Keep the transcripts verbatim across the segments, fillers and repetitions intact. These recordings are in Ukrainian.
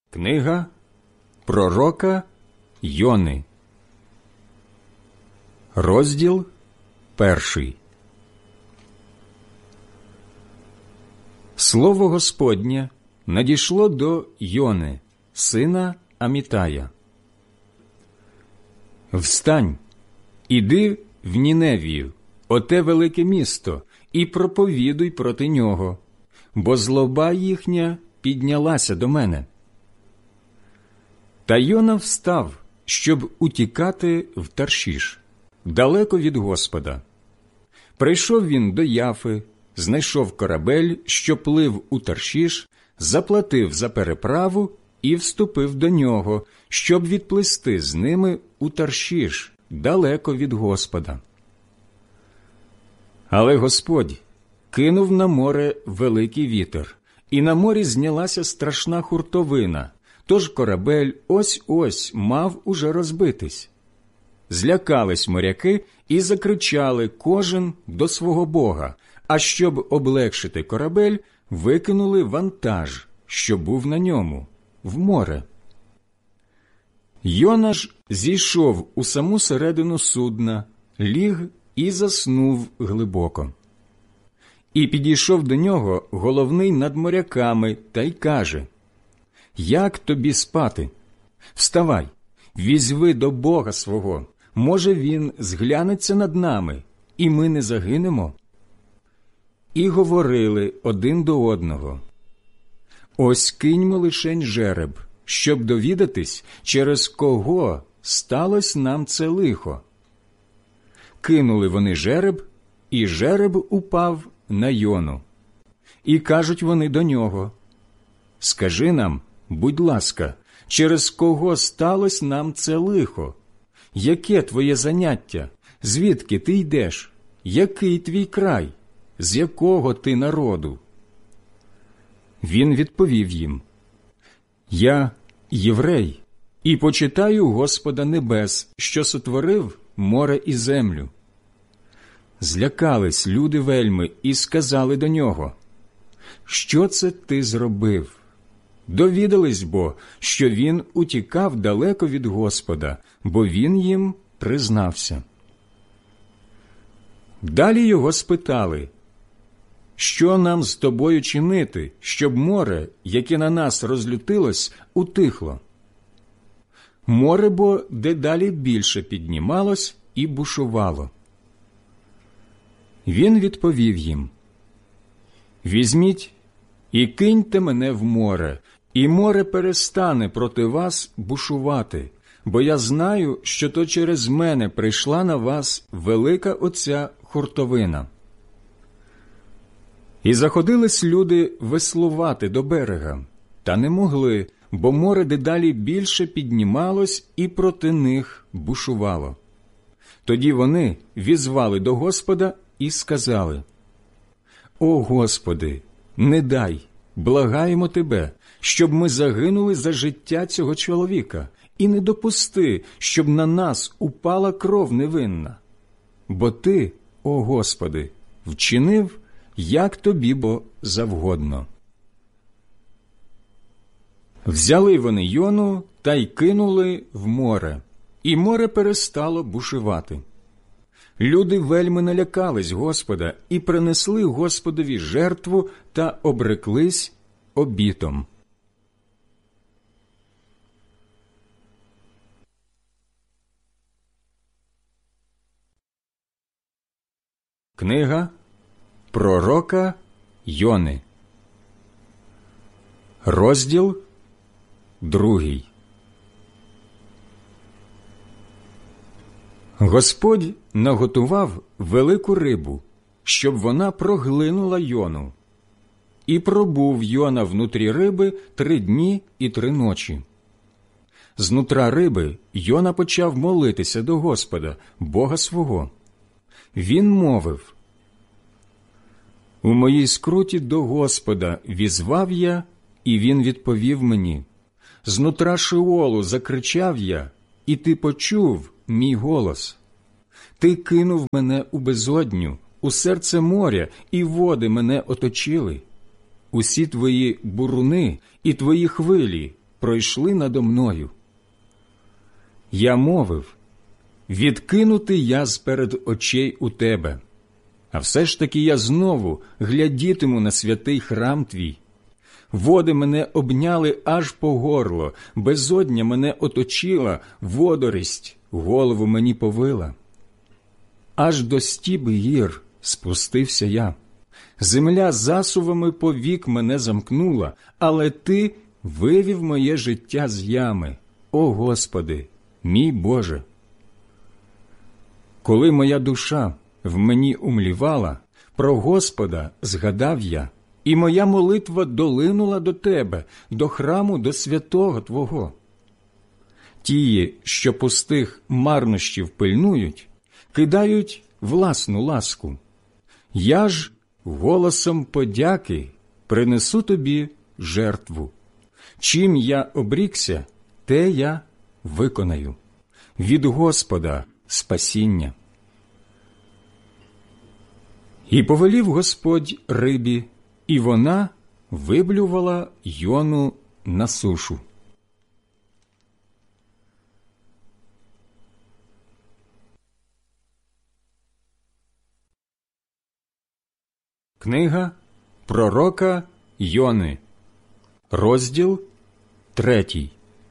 Книга пророка Йони. Розділ перший. Слово Господнє надійшло до Йони, сина Амітая. «Встань, іди в Ніневію, оте велике місто, і проповідуй проти нього, бо злоба їхня піднялася до мене». Та Йона встав, щоб утікати в Таршіш, далеко від Господа. Прийшов він до Яфи, знайшов корабель, що плив у Таршіш, заплатив за переправу і вступив до нього, щоб відплисти з ними у Таршіш, далеко від Господа. Але Господь кинув на море великий вітер, і на морі знялася страшна хуртовина, тож корабель ось-ось мав уже розбитись. Злякались моряки і закричали кожен до свого бога, а щоб облегшити корабель, викинули вантаж, що був на ньому, в море. Йона ж зійшов у саму середину судна, ліг і заснув глибоко. І підійшов до нього головний над моряками та й каже: «Як тобі спати? Вставай, візьви до Бога свого, може, він зглянеться над нами, і ми не загинемо». І говорили один до одного: «Ось киньмо лишень жереб, щоб довідатись, через кого сталося нам це лихо». Кинули вони жереб, і жереб упав на Йону. І кажуть вони до нього: «Скажи нам, будь ласка, через кого сталося нам це лихо? Яке твоє заняття? Звідки ти йдеш? Який твій край? З якого ти народу?» Він відповів їм: «Я єврей, і почитаю Господа небес, що сотворив море і землю». Злякались люди вельми і сказали до нього: «Що це ти зробив?» Довідались бо, що він утікав далеко від Господа, бо він їм признався. Далі його спитали: «Що нам з тобою чинити, щоб море, яке на нас розлютилось, утихло?» Море бо дедалі більше піднімалось і бушувало. Він відповів їм: «Візьміть і киньте мене в море, і море перестане проти вас бушувати, бо я знаю, що то через мене прийшла на вас велика оця хуртовина». І заходились люди веслувати до берега, та не могли, бо море дедалі більше піднімалось і проти них бушувало. Тоді вони візвали до Господа і сказали: «О Господи, не дай, благаємо Тебе, щоб ми загинули за життя цього чоловіка, і не допусти, щоб на нас упала кров невинна. Бо Ти, о Господи, вчинив, як Тобі бо завгодно». Взяли вони Йону та й кинули в море, і море перестало бушувати. Люди вельми налякались Господа і принесли Господові жертву та обреклись обітом. Книга пророка Йони. Розділ другий. Господь наготував велику рибу, щоб вона проглинула Йону. І пробув Йона внутрі риби три дні і три ночі. Знутра риби Йона почав молитися до Господа, Бога свого. Він мовив: «У моїй скруті до Господа візвав я, і він відповів мені. Знутра Шеолу закричав я, і ти почув мій голос. Ти кинув мене у безодню, у серце моря, і води мене оточили. Усі твої буруни і твої хвилі пройшли надо мною. Я мовив: відкинутий я з-перед очей у тебе, а все ж таки я знову глядітиму на святий храм твій. Води мене обняли аж по горло, безодня мене оточила, водорість голову мені повила. Аж до стіби гір спустився я. Земля засувами повік мене замкнула, але ти вивів моє життя з ями, о Господи, мій Боже. Коли моя душа в мені умлівала, про Господа згадав я, і моя молитва долинула до Тебе, до храму, до святого Твого. Тії, що пустих марнощів пильнують, кидають власну ласку. Я ж голосом подяки принесу Тобі жертву. Чим я обрікся, те я виконаю. Від Господа спасіння. І повелів Господь рибі, і вона виблювала Йону на сушу. Книга пророка Йони, розділ третій.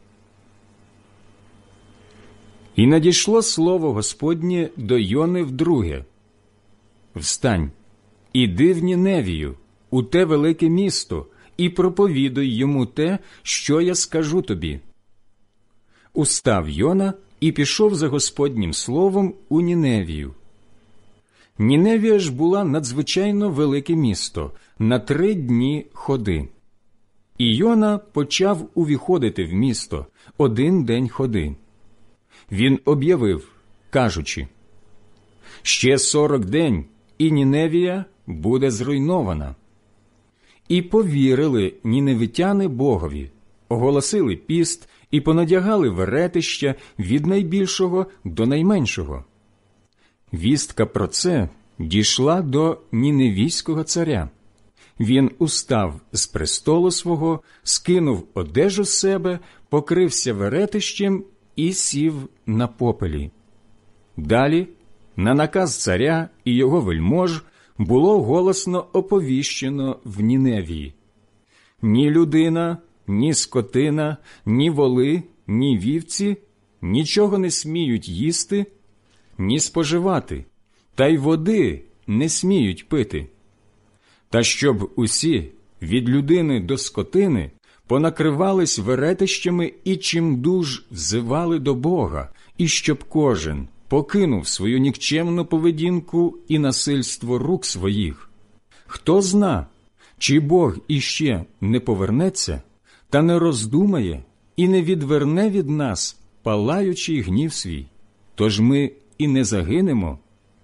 І надійшло слово Господнє до Йони вдруге. Встань, іди в Ніневію, у те велике місто, і проповідуй йому те, що я скажу тобі. Устав Йона і пішов за Господнім словом у Ніневію. Ніневія ж була надзвичайно велике місто, на три дні ходи. І Йона почав увіходити в місто один день ходи. Він об'явив, кажучи: «Ще сорок день, і Ніневія буде зруйнована». І повірили ніневитяни Богові, оголосили піст і понадягали веретища від найбільшого до найменшого. Вістка про це дійшла до ніневійського царя. Він устав з престолу свого, скинув одежу з себе, покрився веретищем і сів на попелі. Далі, на наказ царя і його вельмож, було голосно оповіщено в Ніневії: ні людина, ні скотина, ні воли, ні вівці нічого не сміють їсти, ні споживати, та й води не сміють пити. Та щоб усі, від людини до скотини, понакривались веретищами і чимдуж взивали до Бога, і щоб кожен покинув свою нікчемну поведінку і насильство рук своїх. Хто зна, чи Бог іще не повернеться, та не роздумає і не відверне від нас палаючий гнів свій, тож ми і не загинемо.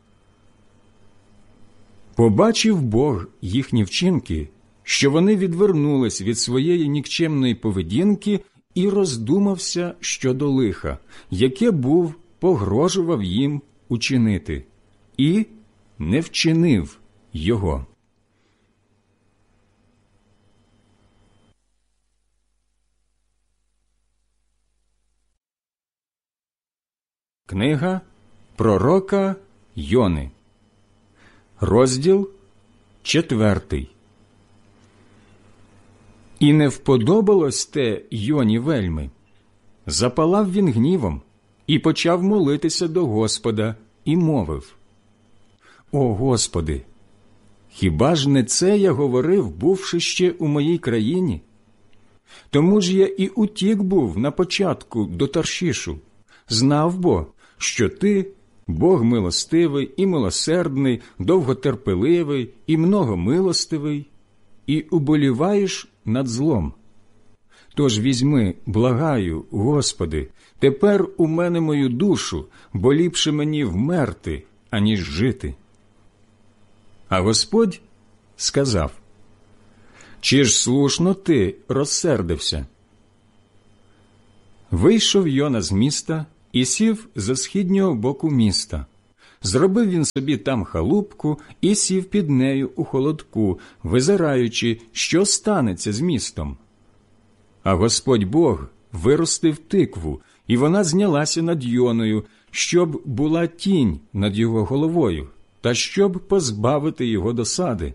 Побачив Бог їхні вчинки, що вони відвернулись від своєї нікчемної поведінки, і роздумався щодо лиха, яке був погрожував їм учинити, і не вчинив його. Книга пророка Йони, розділ четвертий. І не вподобалось те Йоні вельми. Запалав він гнівом і почав молитися до Господа і мовив: «О Господи, хіба ж не це я говорив, бувши ще у моїй країні? Тому ж я і утік був на початку до Таршішу, знав бо, що ти – Бог милостивий і милосердний, довготерпеливий і многомилостивий, і уболіваєш над злом. Тож візьми, благаю, Господи, тепер у мене мою душу, бо ліпше мені вмерти, аніж жити». А Господь сказав: «Чи ж слушно ти розсердився?» Вийшов Йона з міста і сів за східнього боку міста. Зробив він собі там халупку і сів під нею у холодку, визираючи, що станеться з містом. А Господь Бог виростив тикву, і вона знялася над Йоною, щоб була тінь над його головою, та щоб позбавити його досади.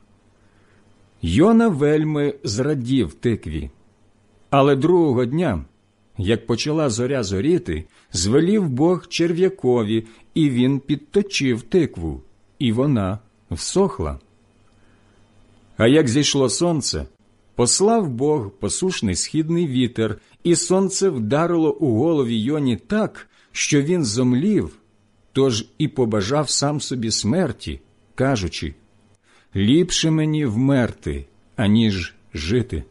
Йона вельми зрадів тикві. Але другого дня, як почала зоря зоріти, звелів Бог черв'якові, і він підточив тикву, і вона всохла. А як зійшло сонце, послав Бог посушний східний вітер, і сонце вдарило у голові Йоні так, що він зомлів, тож і побажав сам собі смерті, кажучи: «Ліпше мені вмерти, аніж жити».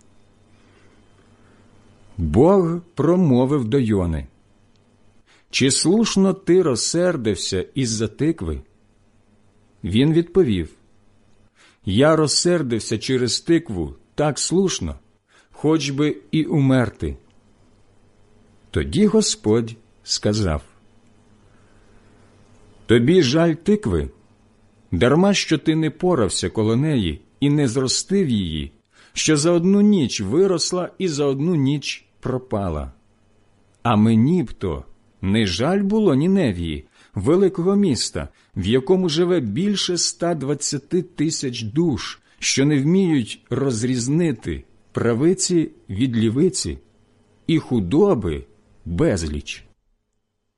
Бог промовив до Йони: «Чи слушно ти розсердився із-за тикви?» Він відповів: «Я розсердився через тикву так слушно, хоч би і умерти». Тоді Господь сказав: «Тобі жаль тикви? Дарма, що ти не порався коло неї і не зростив її, що за одну ніч виросла і за одну ніч пропала. А мені б то не жаль було Ніневії, великого міста, в якому живе більше ста двадцяти тисяч душ, що не вміють розрізнити правиці від лівиці, і худоби безліч.